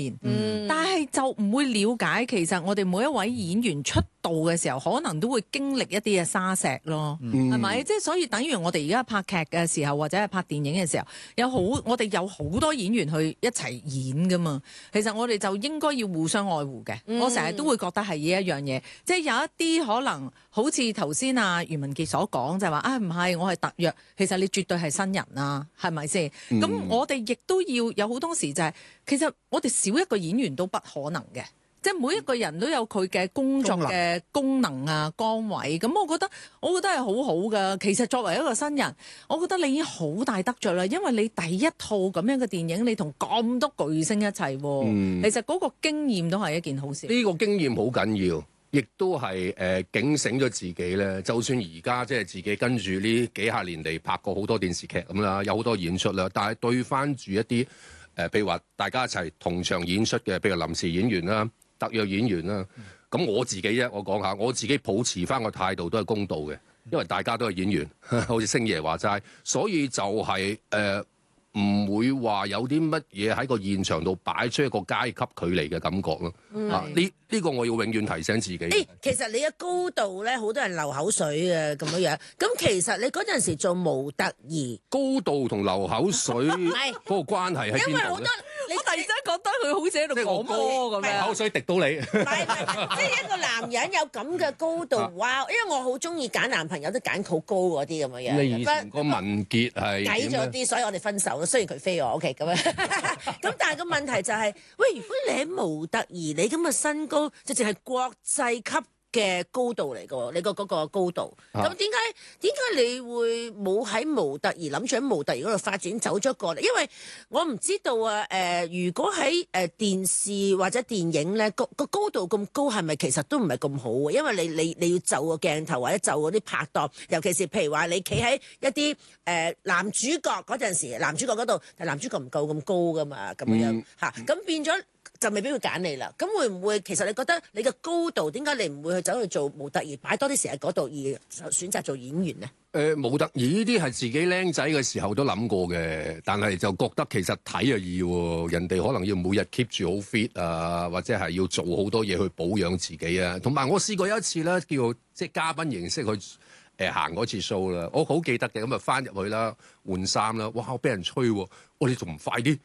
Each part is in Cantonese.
面，但係就唔會了解其實我哋每一位演員出道嘅時候，可能都會經歷一啲嘅沙石咯，係咪？即係所以等於我哋而家拍劇嘅時候，或者係拍電影嘅時候，我哋有好多演員去一齊演噶嘛。其實我哋就應該要互相愛護嘅。我成日都會覺得係呢一樣嘢，即係有一啲可能好似頭先余文傑所講，就係話唔係我係特約，其實你絕對係新人啊，係咪先？咁我哋亦都要有好多時就係，其實我哋少一個演員都不可能嘅。即係每一個人都有佢嘅工作嘅功能啊、崗位，咁我覺得係好好噶。其實作為一個新人，我覺得你已經好大得着啦，因為你第一套咁樣嘅電影，你同咁多巨星一齊，其實嗰個經驗都係一件好事。 呢個經驗好緊要，亦都係警醒咗自己咧。就算而家即係自己跟住呢幾廿年嚟拍過好多電視劇咁啦，有好多演出啦，但係對翻住一啲譬如話大家一齊同場演出嘅，譬如臨時演員啦、特約演員啦，咁我自己啫，我講下我自己保持翻個態度都係公道嘅，因為大家都係演員，好似星爺話齋，所以就係唔會話有啲乜嘢喺個現場度擺出一個階級距離嘅感覺咯。呢個我要永遠提醒自己。 其實你嘅高度咧，好多人流口水嘅咁樣。咁其實你嗰陣時做模特兒， 高度同流口水嗰個關係喺邊度咧？ 因為好多我突然間覺得佢好似喺度講波咁樣， 口水滴到你。 唔係，即係一個男人有咁嘅高度，哇！因為我好中意揀男朋友都揀好高嗰啲咁嘅樣。 你以前個文傑係矮咗啲，所以我哋分手咯。雖然佢飛我，OK 咁樣。咁但係個問題就係，喂，如果你喺模特兒，你咁嘅身高，就淨係國際級嘅高度嚟嘅，你個嗰個高度。咁點解你會冇喺模特兒諗住喺模特兒嗰度發展走咗過嚟？因為我唔知道啊。如果喺電視或者電影咧，個高度咁高，係咪其實都唔係咁好啊？因為你要就個鏡頭或者就嗰啲拍檔，尤其是譬如話你企喺一啲男主角嗰陣時，男主角嗰度，但男主角唔夠咁高噶嘛，咁樣嚇，咁變咗。就未必會揀你啦。咁會唔會其實你覺得你嘅高度點解你唔會去走去做模特兒，擺多啲時間嗰度而選擇做演員呢？ 模特兒呢啲係自己僆仔嘅時候都諗過嘅，但係就覺得其實睇就易喎，人哋可能要每日 keep 住好 fit 啊，或者係要做好多嘢去保養自己啊。同埋我試過有一次咧，叫即係嘉賓形式去行嗰次 show 啦，我好記得嘅。咁啊翻入去啦，換衫啦，哇！我俾人吹喎，你仲唔快啲？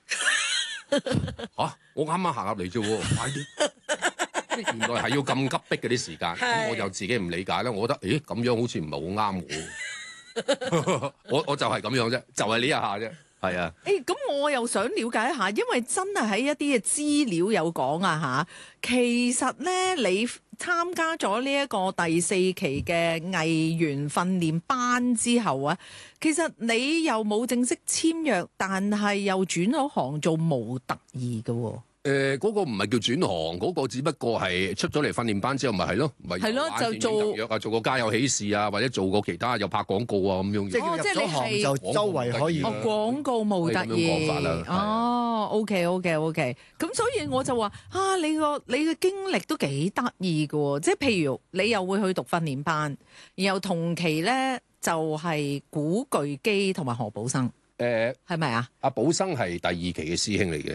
我啱啱行入嚟啫喎，快啲！原來係要咁急迫嗰啲時間，咁我就自己唔理解啦。我覺得，咁樣好似唔係好啱我。我就係咁樣啫，就係呢一下啫。係啊。 咁我又想了解一下，因為真係喺一啲嘅資料有講啊嚇，其實咧你參加咗呢一個第4期嘅藝員訓練班之後啊，其實你又冇正式簽約，但係又轉咗行做模特兒嘅喎。 嗰個唔係叫轉行，嗰個只不過係出咗嚟訓練班之後，咪係咯，就做約啊，做個家有喜事啊，或者做個其他又拍廣告啊咁樣。 即係入咗行就周圍可以廣告模特兒。OK。咁所以我就話你嘅經歷都幾得意嘅喎，即係譬如你又會去讀訓練班，然後同期咧就係古巨基同埋何寶生。係咪啊？ 阿寶生係第2期嘅師兄嚟嘅。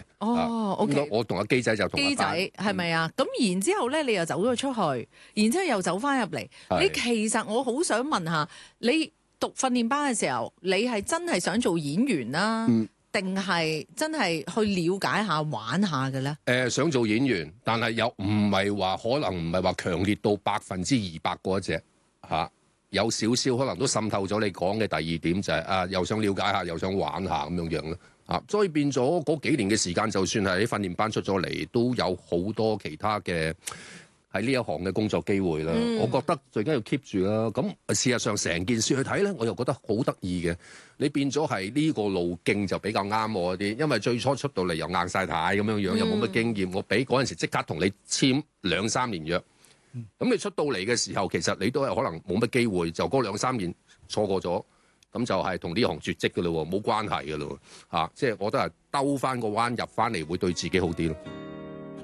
OK。 我同阿基仔就同基仔係咪啊？咁然之後咧，你又走咗出去，然之後又走翻入嚟。你其實我好想問下，你讀訓練班嘅時候，你係真係想做演員啦，定係真係去了解下、玩下嘅咧？ 想做演員，但係又唔係話可能唔係話強烈到200%嗰一隻嚇。有少少可能都滲透咗你講嘅第2點，就係又想了解下，又想玩下咁樣咯。所以變咗嗰幾年嘅時間，就算係喺訓練班出咗嚟，都有好多其他嘅喺呢一行嘅工作機會啦。我覺得最緊要 keep 住啦。咁事實上成件事去睇咧，我又覺得好得意嘅。你變咗係呢個路徑就比較啱我啲，因為最初出到嚟又硬晒太咁樣，又冇乜經驗。我俾嗰陣時即刻同你簽2-3年約。咁你出到嚟嘅時候，其實你都係可能冇乜機會，就嗰2-3年錯過咗，咁就係同呢行絕跡嘅咯喎，冇關係嘅咯喎，即係我都係兜翻個彎入翻嚟，會對自己好啲咯。